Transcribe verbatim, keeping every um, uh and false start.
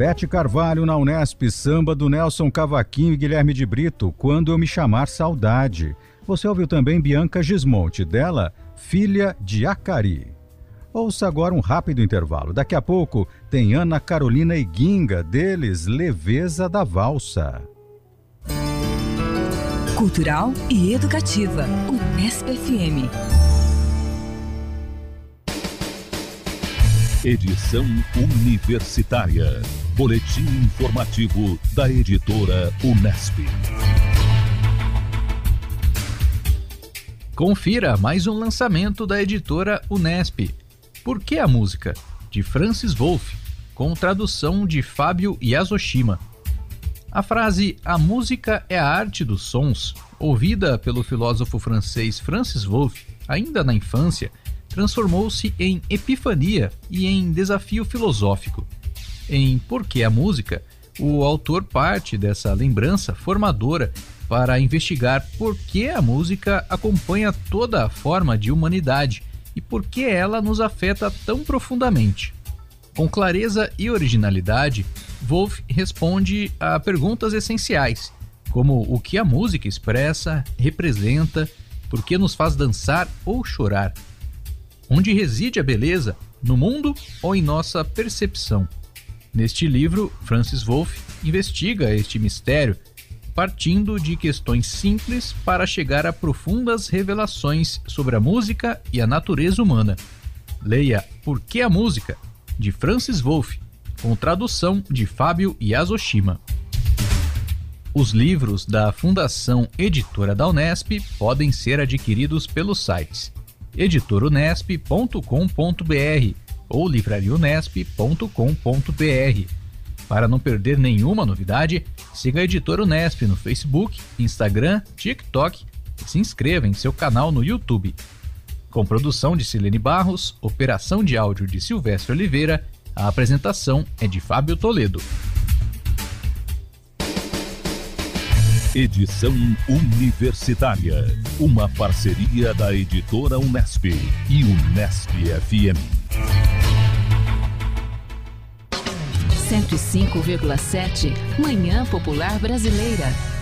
Bete Carvalho na Unesp, samba do Nelson Cavaquinho e Guilherme de Brito, Quando Eu Me Chamar Saudade. Você ouviu também Bianca Gismonte, dela, Filha de Acari. Ouça agora um rápido intervalo. Daqui a pouco tem Ana Carolina e Guinga, deles Leveza da Valsa. Cultural e educativa, Unesp F M. Edição Universitária. Boletim informativo da editora Unesp. Confira mais um lançamento da editora Unesp. Por que a música? De Francis Wolff, com tradução de Fábio Yasushima. A frase "a música é a arte dos sons", ouvida pelo filósofo francês Francis Wolff ainda na infância, transformou-se em epifania e em desafio filosófico. Em Por que a música, o autor parte dessa lembrança formadora para investigar por que a música acompanha toda a forma de humanidade e por que ela nos afeta tão profundamente. Com clareza e originalidade, Wolff responde a perguntas essenciais, como o que a música expressa, representa, por que nos faz dançar ou chorar. Onde reside a beleza? No mundo ou em nossa percepção? Neste livro, Francis Wolff investiga este mistério, partindo de questões simples para chegar a profundas revelações sobre a música e a natureza humana. Leia Por que a música? De Francis Wolff, com tradução de Fábio Yasushima. Os livros da Fundação Editora da Unesp podem ser adquiridos pelos sites editora unesp ponto com ponto br ou livraria unesp ponto com ponto br. Para não perder nenhuma novidade, siga a Editora Unesp no Facebook, Instagram, TikTok e se inscreva em seu canal no YouTube. Com produção de Silene Barros, operação de áudio de Silvestre Oliveira, a apresentação é de Fábio Toledo. Edição Universitária, uma parceria da editora Unesp e Unesp F M. cento e cinco vírgula sete Manhã Popular Brasileira.